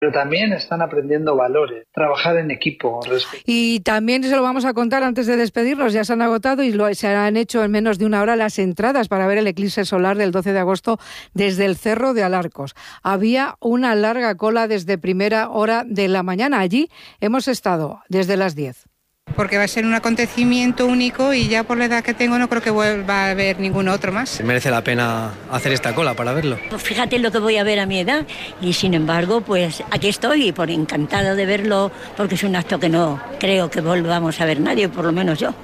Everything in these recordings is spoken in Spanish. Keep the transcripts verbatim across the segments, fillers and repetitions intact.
pero también están aprendiendo valores, trabajar en equipo. Y también se lo vamos a contar antes de despedirnos, ya se han agotado y lo, se han hecho en menos de una hora las entradas para ver el eclipse solar del doce de agosto desde el Cerro de Alarcos. Había una larga cola desde primera hora de la mañana. Allí hemos estado desde las diez. Porque va a ser un acontecimiento único y ya por la edad que tengo no creo que vuelva a haber ningún otro más. Merece la pena hacer esta cola para verlo. Pues fíjate lo que voy a ver a mi edad y sin embargo pues aquí estoy y por encantado de verlo porque es un acto que no creo que volvamos a ver nadie, por lo menos yo.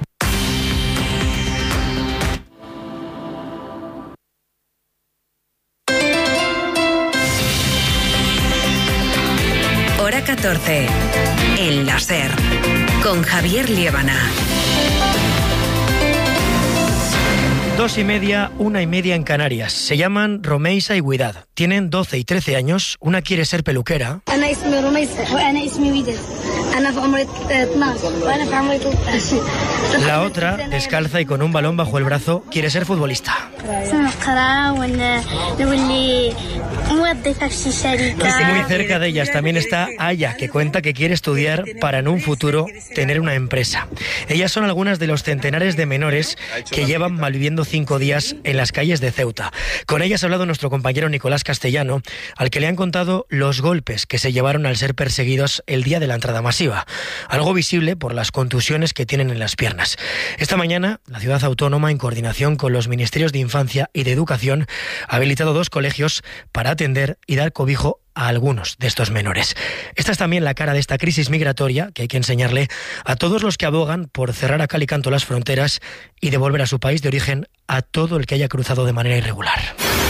Hora catorce. El láser. Con Javier Liébana. Dos y media, una y media en Canarias. Se llaman Romeisa y Widad. Tienen doce y trece años. Una quiere ser peluquera. La otra, descalza y con un balón bajo el brazo, quiere ser futbolista. Muy cerca de ellas también está Aya, que cuenta que quiere estudiar para en un futuro tener una empresa. Ellas son algunas de los centenares de menores que llevan malviviendo cinco días en las calles de Ceuta. Con ellas ha hablado nuestro compañero Nicolás Castellano, al que le han contado los golpes que se llevaron al ser perseguidos el día de la entrada masiva, algo visible por las contusiones que tienen en las piernas. Esta mañana, la ciudad autónoma, en coordinación con los ministerios de Infancia y de Educación, ha habilitado dos colegios para atender y dar cobijo a algunos de estos menores. Esta es también la cara de esta crisis migratoria que hay que enseñarle a todos los que abogan por cerrar a cal y canto las fronteras y devolver a su país de origen a todo el que haya cruzado de manera irregular.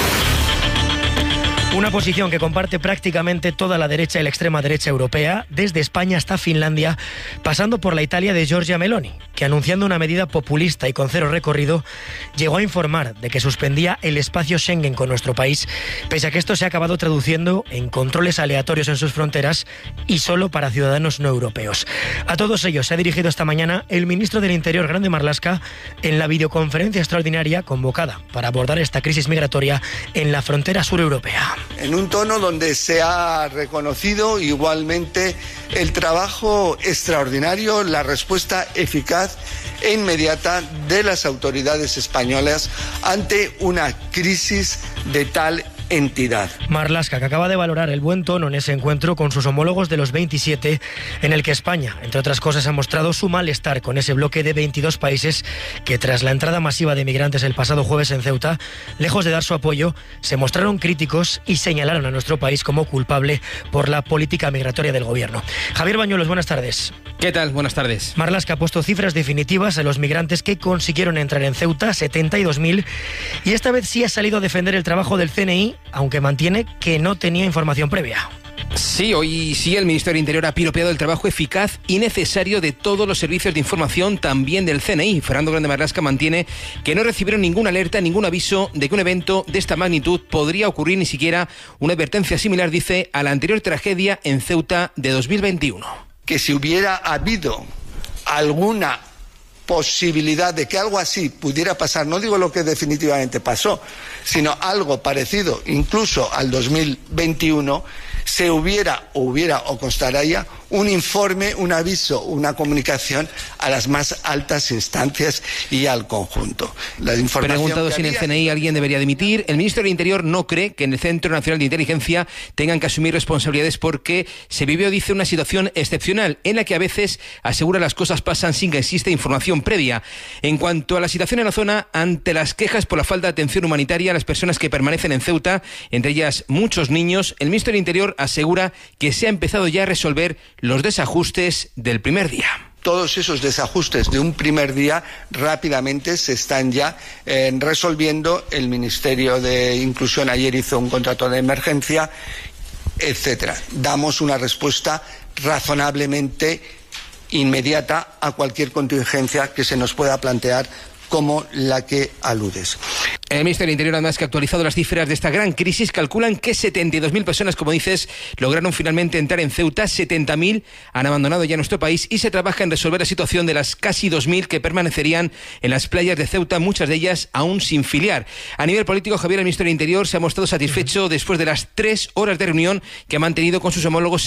Una posición que comparte prácticamente toda la derecha y la extrema derecha europea, desde España hasta Finlandia, pasando por la Italia de Giorgia Meloni, que anunciando una medida populista y con cero recorrido, llegó a informar de que suspendía el espacio Schengen con nuestro país, pese a que esto se ha acabado traduciendo en controles aleatorios en sus fronteras y solo para ciudadanos no europeos. A todos ellos se ha dirigido esta mañana el ministro del Interior, Grande Marlaska, en la videoconferencia extraordinaria convocada para abordar esta crisis migratoria en la frontera sureuropea. En un tono donde se ha reconocido igualmente el trabajo extraordinario, la respuesta eficaz e inmediata de las autoridades españolas ante una crisis de tal entidad. Marlaska, que acaba de valorar el buen tono en ese encuentro con sus homólogos de los veintisiete, en el que España, entre otras cosas, ha mostrado su malestar con ese bloque de veintidós países que, tras la entrada masiva de migrantes el pasado jueves en Ceuta, lejos de dar su apoyo, se mostraron críticos y señalaron a nuestro país como culpable por la política migratoria del gobierno. Javier Bañuelos, buenas tardes. ¿Qué tal? Buenas tardes. Marlaska ha puesto cifras definitivas a los migrantes que consiguieron entrar en Ceuta, setenta y dos mil, y esta vez sí ha salido a defender el trabajo del C N I, aunque mantiene que no tenía información previa. Sí, hoy sí el Ministerio del Interior ha piropeado el trabajo eficaz y necesario de todos los servicios de información, también del C N I. Fernando Grande Marlaska mantiene que no recibieron ninguna alerta, ningún aviso de que un evento de esta magnitud podría ocurrir, ni siquiera una advertencia similar, dice, a la anterior tragedia en Ceuta de dos mil veintiuno. Que si hubiera habido alguna posibilidad de que algo así pudiera pasar, no digo lo que definitivamente pasó, sino algo parecido incluso al dos mil veintiuno, se hubiera o hubiera o constaría un informe, un aviso, una comunicación a las más altas instancias y al conjunto. La información Preguntado si en el C N I alguien debería dimitir, el ministro del Interior no cree que en el Centro Nacional de Inteligencia tengan que asumir responsabilidades porque se vivió, dice, una situación excepcional en la que a veces, asegura, las cosas pasan sin que exista información previa. En cuanto a la situación en la zona, ante las quejas por la falta de atención humanitaria a las personas que permanecen en Ceuta, entre ellas muchos niños, el ministro del Interior asegura que se ha empezado ya a resolver los desajustes del primer día. Todos esos desajustes de un primer día rápidamente se están ya eh, resolviendo. El Ministerio de Inclusión ayer hizo un contrato de emergencia, etcétera. Damos una respuesta razonablemente inmediata a cualquier contingencia que se nos pueda plantear como la que aludes. El Ministerio del Interior, además, que ha actualizado las cifras de esta gran crisis, calculan que setenta y dos mil personas, como dices, lograron finalmente entrar en Ceuta, setenta mil han abandonado ya nuestro país y se trabaja en resolver la situación de las casi dos mil que permanecerían en las playas de Ceuta, muchas de ellas aún sin filiar. A nivel político, Javier, el Ministerio del Interior se ha mostrado satisfecho después de las tres horas de reunión que ha mantenido con sus homólogos